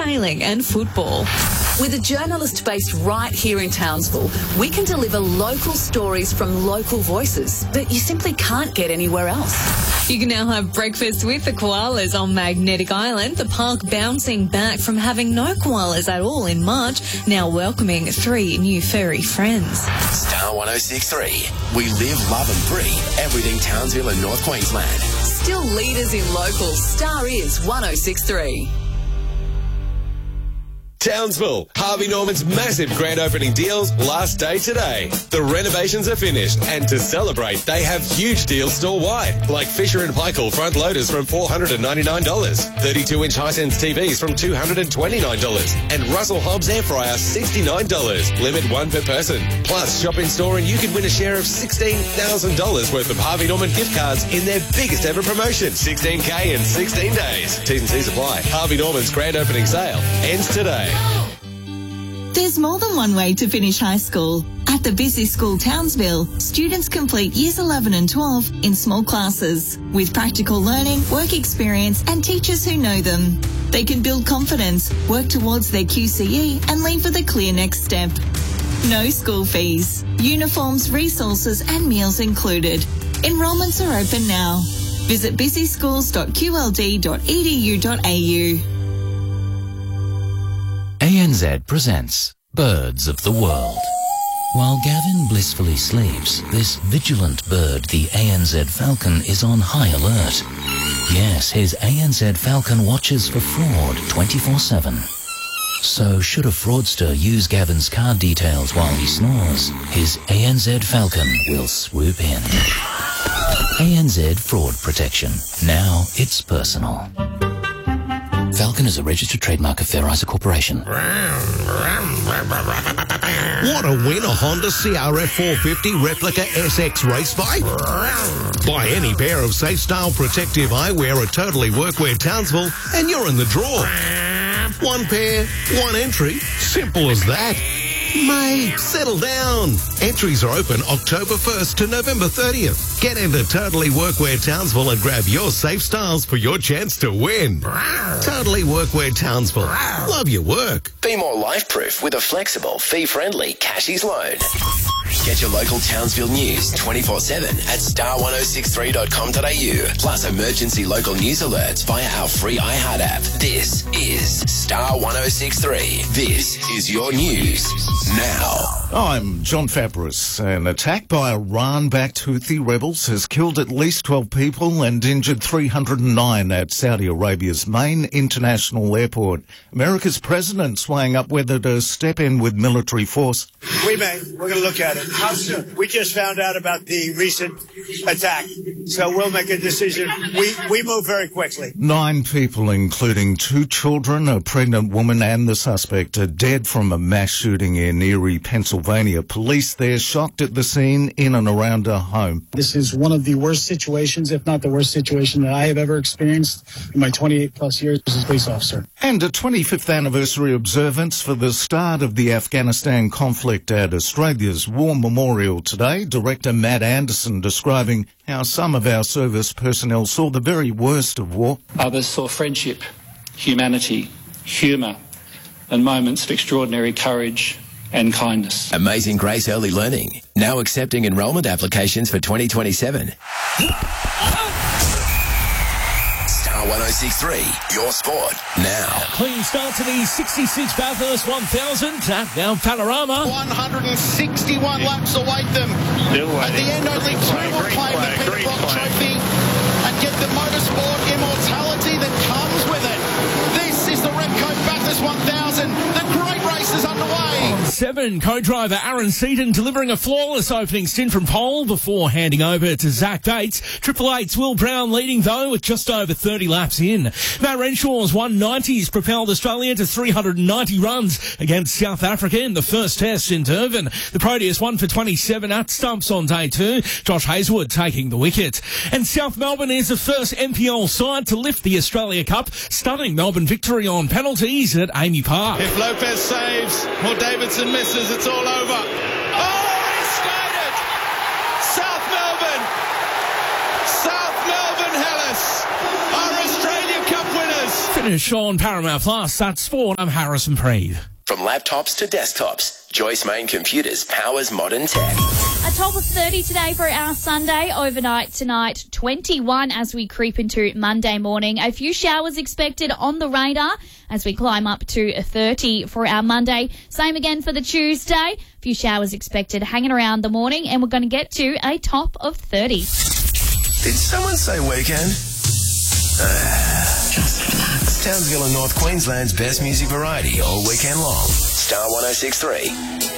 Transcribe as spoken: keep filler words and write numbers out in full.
sailing and football. With a journalist based right here in Townsville, we can deliver local stories from local voices that you simply can't get anywhere else. You can now have breakfast with the koalas on Magnetic Island, the park bouncing back from having no koalas at all in March, now welcoming three new furry friends. Star one oh six point three. We live, love and breathe everything Townsville and North Queensland. Still leaders in local. Star is one oh six point three. Townsville, Harvey Norman's massive grand opening deals last day today. The renovations are finished, and to celebrate, they have huge deals store-wide, like Fisher and Paykel front loaders from four hundred ninety-nine dollars, thirty-two inch Hisense T Vs from two hundred twenty-nine dollars, and Russell Hobbs air fryer sixty-nine dollars, limit one per person. Plus, shop in store and you can win a share of sixteen thousand dollars worth of Harvey Norman gift cards in their biggest ever promotion, sixteen K in sixteen days. T's and C's apply. Harvey Norman's grand opening sale ends today. There's more than one way to finish high school. At the Busy School Townsville, students complete years eleven and twelve in small classes with practical learning, work experience and teachers who know them. They can build confidence, work towards their Q C E and leave with a clear next step. No school fees, uniforms, resources and meals included. Enrolments are open now. Visit busy schools dot q l d dot e d u dot a u. A N Z presents Birds of the World. While Gavin blissfully sleeps, this vigilant bird, the A N Z Falcon, is on high alert. Yes, his A N Z Falcon watches for fraud twenty-four seven. So should a fraudster use Gavin's card details while he snores, his A N Z Falcon will swoop in. A N Z Fraud Protection. Now it's personal. Falcon is a registered trademark of Fair Isa Corporation. Want to win a Honda C R F four fifty replica S X race bike? Buy any pair of Safe Style protective eyewear at Totally Workwear Townsville and you're in the draw. One pair, one entry. Simple as that. Mate, settle down. Entries are open October first to November thirtieth. Get into Totally Workwear Townsville and grab your Safe Styles for your chance to win. Totally Workwear Townsville. Love your work. Be more life-proof with a flexible, fee-friendly Cashies loan. Get your local Townsville news twenty-four seven at star one oh six three dot com dot a u. Plus emergency local news alerts via our free iHeart app. This is Star one oh six three. This is your news now. I'm John Fabris. An attack by Iran-backed Houthi rebels has killed at least twelve people and injured three hundred nine at Saudi Arabia's main international airport. America's president weighing up whether to step in with military force. We may. We're going to look at it. How soon? We just found out about the recent attack, so we'll make a decision. We, we move very quickly. Nine people, including two children, a pregnant woman and the suspect, are dead from a mass shooting in Erie, Pennsylvania. Police there shocked at the scene in and around a home. This is one of the worst situations, if not the worst situation that I have ever experienced in my twenty-eight plus years as a police officer. And a twenty-fifth anniversary observance for the start of the Afghanistan conflict at Australia's War Memorial today. Director Matt Anderson describing how some of our service personnel saw the very worst of war. Others saw friendship, humanity, humour, and moments of extraordinary courage and kindness. Amazing Grace Early Learning, now accepting enrolment applications for twenty twenty-seven. Star one oh six point three, your sport, now. Clean start to the sixty-six Bathurst one thousand at Mount Panorama. one hundred sixty-one laps await them. At the end, only two will claim the Peter Brock Trophy and get the motorsport immortality that comes with it. This is the Repco Bathurst one thousand. The great race is underway. Seven, co-driver Aaron Seaton delivering a flawless opening stint from pole before handing over to Zach Bates. Triple Eight's Will Brown leading, though, with just over thirty laps in. Matt Renshaw's one nineties propelled Australia to three hundred ninety runs against South Africa in the first test in Durban. The Proteus one for twenty-seven at stumps on day two. Josh Hazelwood taking the wicket. And South Melbourne is the first N P L side to lift the Australia Cup. Stunning Melbourne victory on penalties at Amy Park. If Lopez saves or Davidson misses, it's all over. Oh, he's skated! South Melbourne! South Melbourne Hellas are Australia Cup winners! Finish on Paramount Plus. That's sport. I'm Harrison Preeve. From laptops to desktops, Joyce Main Computers powers modern tech. A top of thirty today for our Sunday. Overnight tonight, twenty-one as we creep into Monday morning. A few showers expected on the radar as we climb up to thirty for our Monday. Same again for the Tuesday. A few showers expected hanging around the morning, and we're going to get to a top of thirty. Did someone say weekend? Uh, Just relax. Townsville and North Queensland's best music variety all weekend long. Star one oh six three.